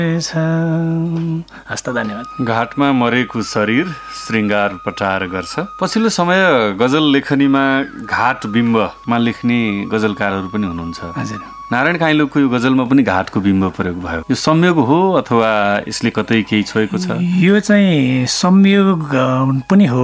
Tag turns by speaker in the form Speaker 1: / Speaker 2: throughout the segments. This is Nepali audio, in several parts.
Speaker 1: हस्त धन्यवाद।
Speaker 2: घाटमा मरेको शरीर श्रृङ्गार पटार गर्छ। पछिल्लो समय गजल लेखनीमा घाट बिम्बमा लेख्ने गजलकारहरू पनि हुनुहुन्छ।
Speaker 1: हजुर,
Speaker 2: नारायण काइँलोको यो गजलमा पनि घाटको बिम्ब प्रयोग भयो। यो संयोग हो अथवा यसले कतै केही छोएको छ?
Speaker 1: यो चाहिँ संयोग पनि हो।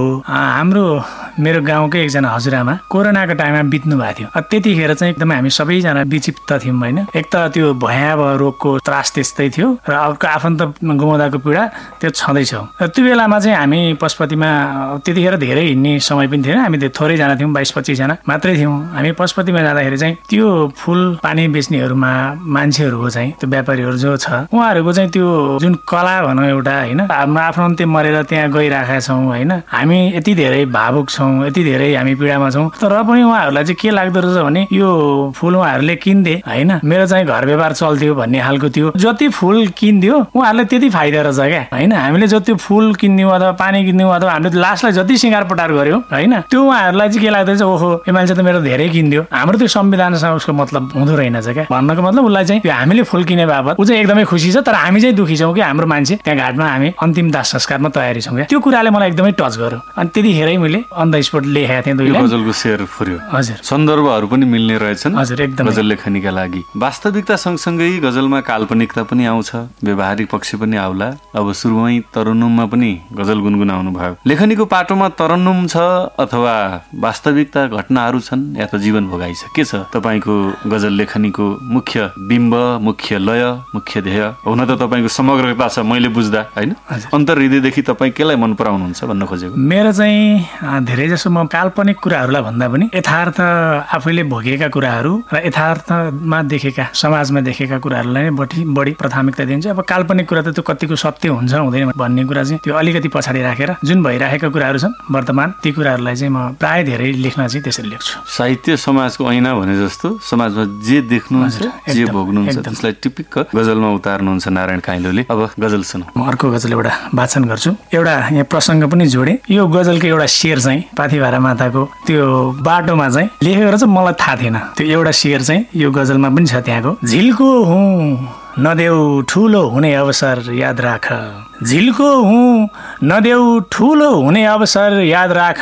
Speaker 1: मेरो गाउँकै एकजना हजुरआमा कोरोनाको टाइममा बित्नु भएको थियो। त्यतिखेर चाहिँ एकदमै हामी सबैजना विक्षिप्त थियौँ होइन। एक त त्यो भयावह रोगको त्रास त्यस्तै थियो र अर्को आफन्त गुमाउँदाको पीडा त्यो छँदैछ। र त्यो बेलामा चाहिँ हामी पशुपतिमा त्यतिखेर धेरै हिँड्ने समय पनि थिएन। हामी थोरैजना थियौँ, 22-25 जना मात्रै थियौँ। हामी पशुपतिमा जाँदाखेरि चाहिँ त्यो फुल पानी बेच्नेहरूमा मान्छेहरूको चाहिँ त्यो व्यापारीहरू जो छ उहाँहरूको चाहिँ त्यो जुन कला भनौँ एउटा होइन, हाम्रो आफ्नो अन्त्य मरेर त्यहाँ गइराखेका छौँ होइन। हामी यति धेरै भावुक छौँ, यति धेरै हामी पीडामा छौँ, तर पनि उहाँहरूलाई चाहिँ के लाग्दो रहेछ भने यो फुल उहाँहरूले किन्दे होइन, मेरो चाहिँ घर व्यवहार चल्थ्यो भन्ने खालको थियो। जति फुल किन्थ्यो उहाँहरूलाई त्यति फाइदा रहेछ क्या होइन। हामीले जति फुल किन्यौँ अथवा पानी किन्यौँ अथवा हामीले लास्टलाई जति सिँगार पटार गऱ्यौँ होइन, त्यो उहाँहरूलाई चाहिँ के लाग्दो रहेछ, ओहो यो मान्छे त मेरो धेरै किन्थ्यो। हाम्रो त्यो संविधानसँग उसको मतलब हुँदो रहेनछ क्या। भन्नको मतलब उसलाई चाहिँ त्यो हामीले फुल किने बापत ऊ चाहिँ एकदमै खुसी छ, तर हामी चाहिँ दुखी छौँ कि हाम्रो मान्छे त्यहाँ घाटमा हामी अन्तिम दाह संस्कारमा तयारी छौँ क्या। त्यो कुराले मलाई एकदमै टच गर्यो। अनि त्यतिखेरै मैले अन द स्पोट लेखेको थिएँ दुई लाइन।
Speaker 2: गजलको शेर फुर्यो।
Speaker 1: हजुर,
Speaker 2: सन्दर्भहरू पनि मिल्ने रहेछन्।
Speaker 1: हजुर, एकदम
Speaker 2: गजल लेखनीका लागि वास्तविकता सँगसँगै गजलमा काल्पनिकता पनि आउँछ, व्यावहारिक पक्ष पनि आउला। अब सुरुमै तरन्नुममा पनि गजल गुनगुनाउनु भयो। लेखनीको पाटोमा तरन्नुम छ अथवा वास्तविकता घटनाहरू छन् या त जीवन भोगाइ छ? के छ तपाईँको गजल लेखनीको मुख्य बिम्ब, मुख्य लय, मुख्य ध्येय? हुन त तपाईँको समग्रता छ मैले बुझ्दा होइन। अन्तर्हृदयदेखि तपाईँ केलाई मन पराउनुहुन्छ भन्न खोजेको?
Speaker 1: मेरो चाहिँ धेरै जसो म काल्पनिक कुराहरूलाई भन्दा पनि यथार्थ आफैले भोगेका कुराहरू र यथार्थमा देखेका समाजमा देखेका कुराहरूलाई नै बढी प्राथमिकता दिन्छु। अब काल्पनिक कुरा त त्यो कतिको सत्य हुन्छ हुँदैन भन्ने कुरा चाहिँ त्यो अलिकति पछाडि राखेर जुन भइराखेका कुराहरू छन् वर्तमान ती कुराहरूलाई चाहिँ म प्राय धेरै लेख्न चाहिँ त्यसरी लेख्छु।
Speaker 2: साहित्य समाजको ऐना भने जस्तो समाजमा जे देख्नुहुन्छ जे भोग्नुहुन्छ त्यसलाई टिपिक्क गजलमा उतार्नुहुन्छ नारायण काइँलोले। अब गजल सुनौ।
Speaker 1: म अर्को गजल एउटा वाचन गर्छु। एउटा यहाँ प्रसङ्ग पनि जोडे। यो गजलको एउटा शेर चाहिँ पाथिभारा माताको त्यो बाटोमा चाहिँ लेखेको चाहिँ मलाई थाहा थिएन। त्यो एउटा शेर चाहिँ यो गजलमा पनि छ त्यहाँको। झिल्को हुँ नदेऊ ठुलो हुने अवसर याद राख, झिल्को हुँ नदेऊ ठुलो हुने अवसर याद राख,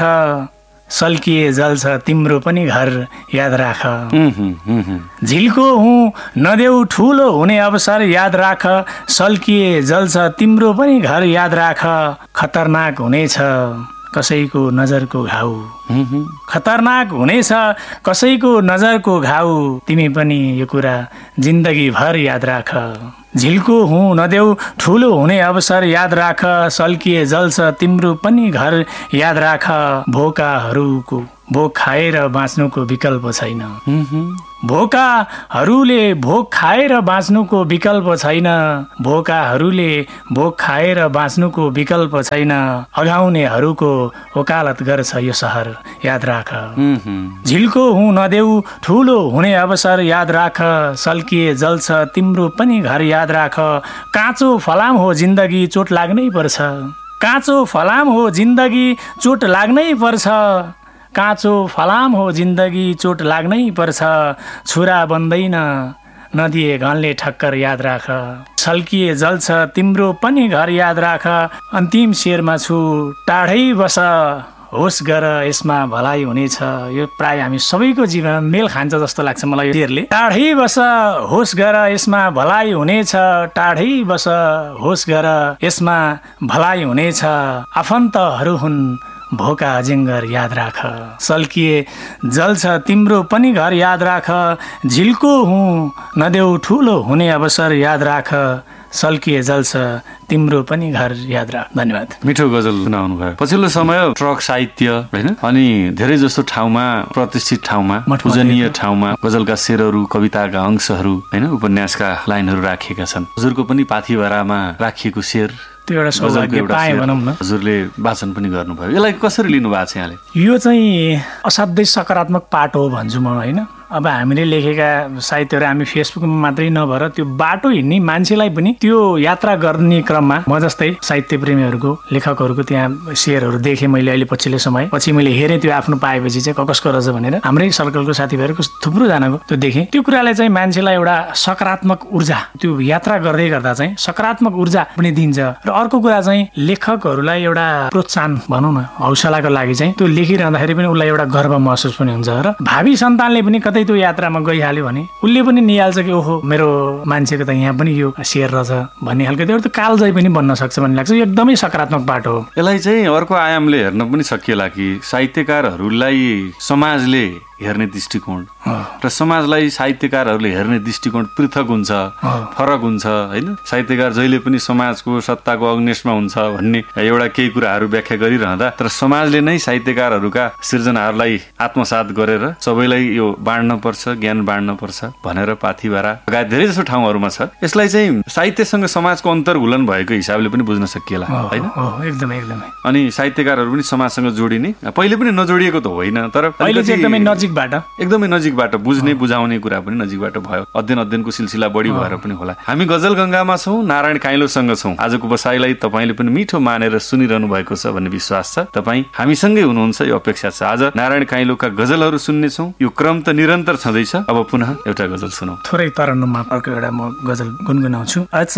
Speaker 1: सल्किए जल्छ तिम्रो पनि घर याद राख। झिल्को हुँ नदेऊ ठुलो हुने अवसर याद राख, सल्किए जल्छ तिम्रो पनि घर याद राख। खतरनाक हुनेछ कसैको नजरको घाउ, खतरनाक हुनेछ कसैको नजरको घाउ, तिमी पनि यो कुरा जिन्दगी भर याद राख। झिल्को हुँ नदेऊ ठुलो हुने अवसर याद राख, सल्किए जल्छ तिम्रो पनि घर याद राख। भोकाहरूको भोक खाएर बाँच्नुको विकल्प छैन, भोकाहरूले भोक खाएर बाँच्नुको विकल्प छैन, भोकाहरूले भोक खाएर बाँच्नुको विकल्प छैन। अघाउनेहरूको वकालत गर्छ यो सहर याद राख। झिल्को हुँ नदेऊ ठुलो हुने अवसर याद राख, सल्किए जल्छ तिम्रो पनि घर याद राख। काँचो फलाम हो जिन्दगी चोट लाग्नै पर्छ, काँचो फलाम हो जिन्दगी चोट लाग्नै पर्छ, काँचो फलाम हो जिन्दगी चोट लाग्नै पर्छ। छुरा बन्दैन नदिए घनले ठक्कर याद राख, सल्किए जल्छ तिम्रो पनि घर याद राख। अन्तिम शेरमा छु टाढै बस, होस गर यसमा भलाइ हुनेछ। यो प्राय हामी सबैको जीवनमा मेल खान्छ जस्तो लाग्छ मलाई यो शेरले। टाढै बस होस गर यसमा भलाइ हुनेछ, टाढै बस होस गर यसमा भलाइ हुनेछ। आफन्तहरू हुन् भोका अजिङ्गर याद राख, सल्किए जल्छ तिम्रो पनि घर याद राख। झिल्को हुँ नदेऊ ठुलो हुने अवसर याद राख, सल्किए जल्छ तिम्रो पनि घर याद राख। धन्यवाद।
Speaker 2: मिठो गजल सुनाउनु भयो। पछिल्लो समय ट्रक साहित्य होइन अनि धेरै जस्तो ठाउँमा प्रतिष्ठित ठाउँमा पूजनीय ठाउँमा गजलका शेरहरू कविताका अंशहरू होइन उपन्यासका लाइनहरू राखिएका छन्। हजुरको पनि पाथिभरामा राखिएको शेर
Speaker 1: त्यो एउटा सौभाग्य पाएँ भनौँ न।
Speaker 2: हजुरले वाचन पनि गर्नुभयो। यसलाई कसरी लिनु भएको छ यहाँले?
Speaker 1: यो चाहिँ असाध्यै सकारात्मक पाठ हो भन्छु म होइन। अब हामीले लेखेका साहित्यहरू हामी फेसबुकमा मात्रै नभएर त्यो बाटो हिँड्ने मान्छेलाई पनि त्यो यात्रा गर्ने क्रममा म जस्तै साहित्य प्रेमीहरूको लेखकहरूको त्यहाँ शेयरहरू देखेँ मैले अहिले पछिल्लो समय पछि मैले हेरेँ त्यो आफ्नो पाएपछि चाहिँ कसको रहेछ भनेर हाम्रै सर्कलको साथीभाइहरूको थुप्रोजनाको त्यो देखेँ त्यो कुराले चाहिँ मान्छेलाई एउटा सकारात्मक ऊर्जा त्यो यात्रा गर्दै गर्दा चाहिँ सकारात्मक ऊर्जा पनि दिन्छ र अर्को कुरा चाहिँ लेखकहरूलाई एउटा प्रोत्साहन भनौँ न हौसलाको लागि चाहिँ त्यो लेखिरहँदाखेरि पनि उसलाई एउटा गर्व महसुस पनि हुन्छ र भावी सन्तानले पनि कतै त्यो यात्रामा गइहाल्यो भने उसले पनि निहाल्छ कि ओहो मेरो मान्छेको त यहाँ पनि यो शेयर रहेछ भन्ने खालको त्यो कालजयी पनि बन्न सक्छ भन्ने लाग्छ। यो एकदमै सकारात्मक बाटो हो।
Speaker 2: यसलाई चाहिँ अर्को आयामले हेर्न पनि सकिएला कि साहित्यकारहरूलाई समाजले हेर्ने दृष्टिकोण र समाजलाई साहित्यकारहरूले हेर्ने दृष्टिकोण पृथक हुन्छ, फरक हुन्छ होइन। साहित्यकार जहिले पनि समाजको सत्ताको अग्नेशमा हुन्छ भन्ने एउटा केही कुराहरू व्याख्या गरिरहँदा तर समाजले नै साहित्यकारहरूका सृजनाहरूलाई आत्मसात गरेर सबैलाई यो बाँड्न पर्छ, ज्ञान बाँड्न पर्छ भनेर पाथिभरा लगायत धेरै जसो ठाउँहरूमा छ। यसलाई चाहिँ साहित्यसँग समाजको अन्तर्घुलन भएको हिसाबले पनि बुझ्न सकिएला होइन।
Speaker 1: एकदमै एकदमै।
Speaker 2: अनि साहित्यकारहरू पनि समाजसँग जोडिने पहिले पनि नजोडिएको त होइन तर एकदमै नजिकबाट बुझ्ने बुझाउने कुरा पनि नजिकबाट भयो। अध्ययनको सिलसिला बढी भएर पनि होला। हामी गजल गंगामा छौँ, नारायण काइलोसँग छौँ। आजको बसाइलाई तपाईँले पनि मिठो मानेर सुनिरहनु भएको छ भन्ने विश्वास छ। तपाईँ हामीसँगै हुनुहुन्छ यो अपेक्षा छ। आज नारायण काइलोका गजलहरू सुन्नेछौँ। यो क्रम त निरन्तर छँदैछ। अब पुनः एउटा गजल सुनौ।
Speaker 1: थोरै तरन्नुममा अर्को एउटा म गजल गुनगुनाउँछु।